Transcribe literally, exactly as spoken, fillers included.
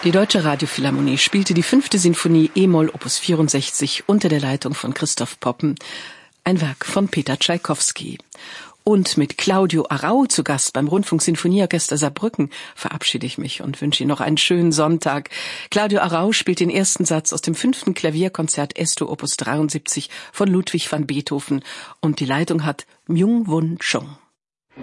Die Deutsche Radiophilharmonie spielte die fünfte Sinfonie e-Moll Opus vierundsechzig unter der Leitung von Christoph Poppen, ein Werk von Peter Tschaikowski. Und mit Claudio Arrau zu Gast beim Rundfunksinfonieorchester Saarbrücken verabschiede ich mich und wünsche Ihnen noch einen schönen Sonntag. Claudio Arrau spielt den ersten Satz aus dem fünften Klavierkonzert Es-Dur Opus dreiundsiebzig von Ludwig van Beethoven und die Leitung hat Myung-Whun Chung.